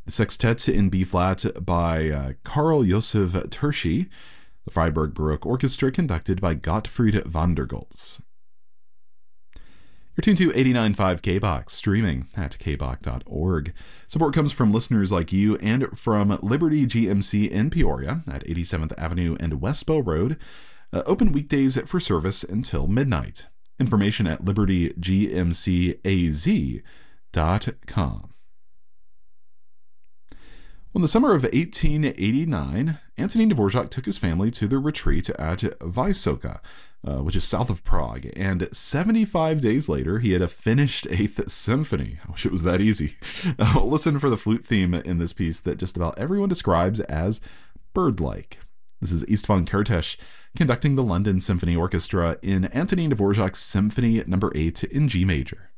The Sextet in B flat by Karl Josef Tershi. The Freiburg Baroque Orchestra conducted by Gottfried van der Goltz. You're tuned to 89.5 KBOX, streaming at kbok.org. Support comes from listeners like you and from Liberty GMC in Peoria at 87th Avenue and Westbow Road. Open weekdays for service until midnight. Information at libertygmcaz.com. Well, in the summer of 1889, Antonin Dvorak took his family to the retreat at Vysoka, which is south of Prague, and 75 days later, he had a finished 8th Symphony. I wish it was that easy. Listen for the flute theme in this piece that just about everyone describes as bird-like. This is István Kertész conducting the London Symphony Orchestra in Antonin Dvorak's Symphony No. 8 in G major.